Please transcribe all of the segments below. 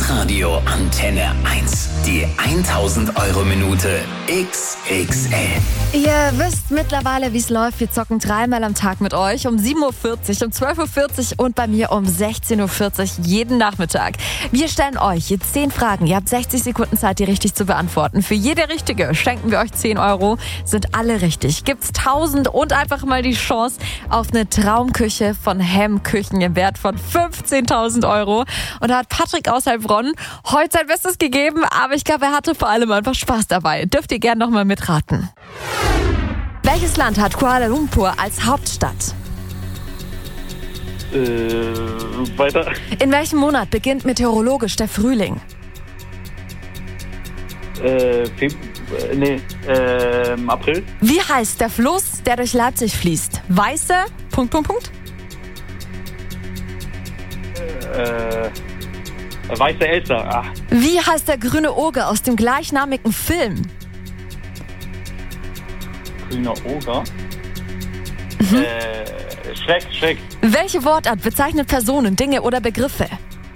Hitradio Antenne 1. Die 1000-Euro-Minute XXL. Ihr wisst mittlerweile, wie es läuft. Wir zocken dreimal am Tag mit euch. Um 7.40 Uhr, um 12.40 Uhr und bei mir um 16.40 Uhr jeden Nachmittag. Wir stellen euch jetzt 10 Fragen. Ihr habt 60 Sekunden Zeit, die richtig zu beantworten. Für jede richtige schenken wir euch 10 Euro. Sind alle richtig. Gibt's 1000 und einfach mal die Chance auf eine Traumküche von Hem Küchen im Wert von 15.000 Euro. Und da hat Patrick aus Heilbronn heute sein Bestes gegeben, aber ich glaube, er hatte vor allem einfach Spaß dabei. Dürft ihr gerne nochmal mitraten. Welches Land hat Kuala Lumpur als Hauptstadt? Weiter. In welchem Monat beginnt meteorologisch der Frühling? April. Wie heißt der Fluss, der durch Leipzig fließt? Weiße... ... Weiße Elster. Ach. Wie heißt der grüne Oger aus dem gleichnamigen Film? Grüner Oger. Schreck. Welche Wortart bezeichnet Personen, Dinge oder Begriffe?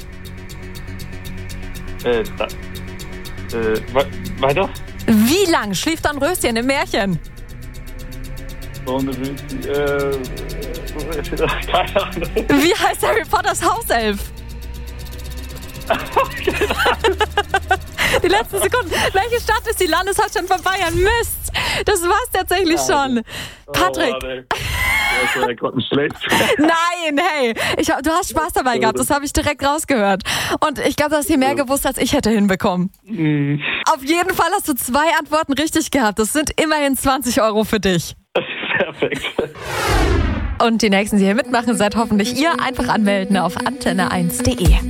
Weiter. Wie lang schlief Dornröschen im Märchen? Keine Ahnung. Wie heißt Harry Potters Hauself? Die letzten Sekunden. Welche Stadt ist die Landeshauptstadt von Bayern? Mist! Das war's tatsächlich schon. Patrick. Das war gerade schlecht. Nein, hey. Du hast Spaß dabei gehabt. Das habe ich direkt rausgehört. Und ich glaube, du hast hier mehr gewusst, als ich hätte hinbekommen. Auf jeden Fall hast du 2 Antworten richtig gehabt. Das sind immerhin 20 Euro für dich. Perfekt. Und die nächsten, die hier mitmachen, seid hoffentlich ihr. Einfach anmelden auf antenne1.de.